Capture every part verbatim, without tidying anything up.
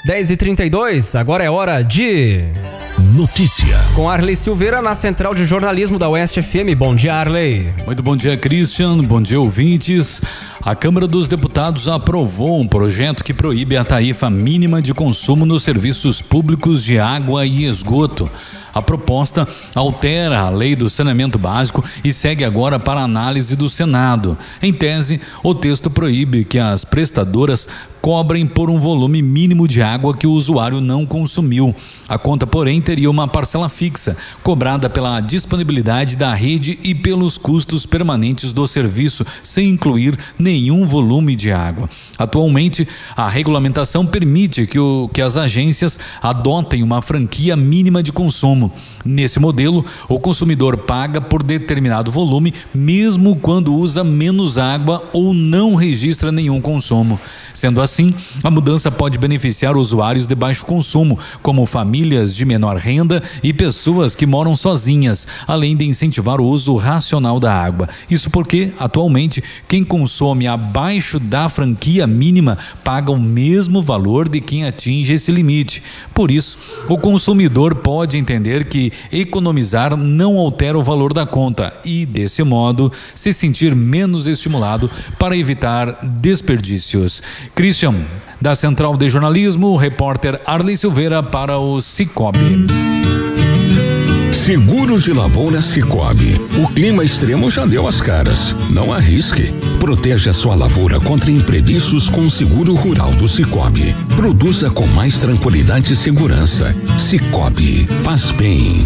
dez e trinta e dois, agora é hora de... Notícia. Com Arley Silveira na Central de Jornalismo da Oeste F M. Bom dia, Arley. Muito bom dia, Christian. Bom dia, ouvintes. A Câmara dos Deputados aprovou um projeto que proíbe a tarifa mínima de consumo nos serviços públicos de água e esgoto. A proposta altera a lei do saneamento básico e segue agora para análise do Senado. Em tese, o texto proíbe que as prestadoras cobrem por um volume mínimo de água que o usuário não consumiu. A conta, porém, teria uma parcela fixa, cobrada pela disponibilidade da rede e pelos custos permanentes do serviço, sem incluir nenhum volume de água. Atualmente, a regulamentação permite que, o, que as agências adotem uma franquia mínima de consumo. Nesse modelo, o consumidor paga por determinado volume, mesmo quando usa menos água ou não registra nenhum consumo. Sendo assim, a mudança pode beneficiar usuários de baixo consumo, como famílias de menor renda e pessoas que moram sozinhas, além de incentivar o uso racional da água. Isso porque, atualmente, quem consome abaixo da franquia mínima paga o mesmo valor de quem atinge esse limite. Por isso, o consumidor pode entender que economizar não altera o valor da conta e, desse modo, se sentir menos estimulado para evitar desperdícios. Christian, da Central de Jornalismo, o repórter Arley Silveira para o Cicobi. Seguros de lavoura Cicobi. O clima extremo já deu as caras. Não arrisque. Proteja sua lavoura contra imprevistos com o seguro rural do Cicobi. Produza com mais tranquilidade e segurança. Cicobi faz bem.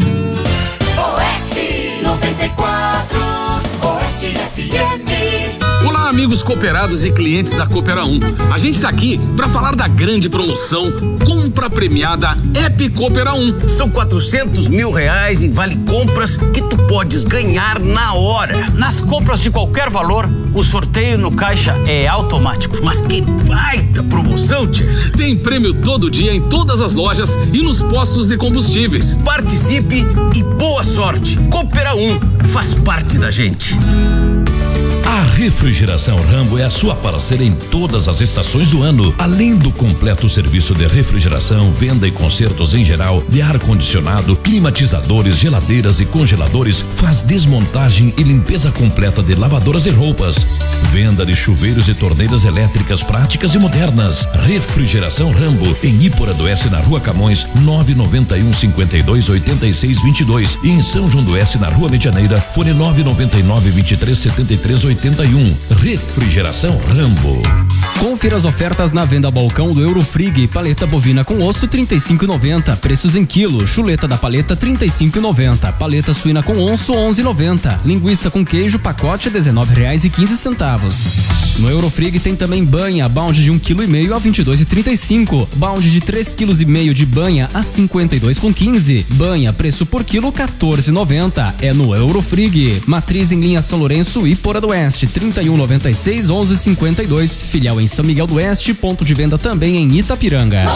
Oeste noventa e quatro, Oeste F M. Olá, amigos cooperados e clientes da Coopera um. A gente tá aqui para falar da grande promoção Compra Premiada App Coopera um. São quatrocentos mil reais em vale compras que tu podes ganhar na hora. Nas compras de qualquer valor, o sorteio no caixa é automático. Mas que baita promoção, tia! Tem prêmio todo dia em todas as lojas e nos postos de combustíveis. Participe e boa sorte. Coopera um faz parte da gente. A Refrigeração Rambo é a sua parceira em todas as estações do ano. Além do completo serviço de refrigeração, venda e consertos em geral, de ar-condicionado, climatizadores, geladeiras e congeladores, faz desmontagem e limpeza completa de lavadoras e roupas. Venda de chuveiros e torneiras elétricas práticas e modernas. Refrigeração Rambo, em Ípora do Oeste, na Rua Camões, nove nove um, cinquenta e dois, oitenta e seis, vinte e dois. E em São João do Oeste, na Rua Medianeira, fone nove nove nove, vinte e três, setenta e três, oitenta e um. Refrigeração Rambo. Confira as ofertas na venda balcão do Eurofrig. Paleta bovina com osso trinta e cinco e noventa, preços em quilo. Chuleta da paleta trinta e cinco e noventa, paleta suína com osso onze e noventa, linguiça com queijo pacote dezenove reais e quinze centavos. No Eurofrig tem também banha bound de um quilo e meio a vinte e dois e trinta e cinco, bound de três quilos e meio de banha a cinquenta e dois com quinze, banha preço por quilo quatorze e noventa. É no Eurofrig. Matriz em linha São Lourenço e Ípora do Oeste, trinta e um noventa e seis, onze cinquenta e dois, filial em São Miguel do Oeste, ponto de venda também em Itapiranga.